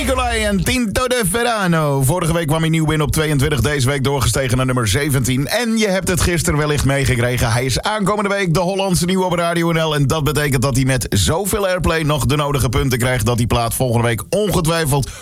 Nicolai en Tinto de Verano. Vorige week kwam hij nieuw binnen op 22, deze week doorgestegen naar nummer 17. En je hebt het gisteren wellicht meegekregen. Hij is aankomende week de Hollandse nieuwe op Radio NL. En dat betekent dat hij met zoveel airplay nog de nodige punten krijgt dat die plaat volgende week ongetwijfeld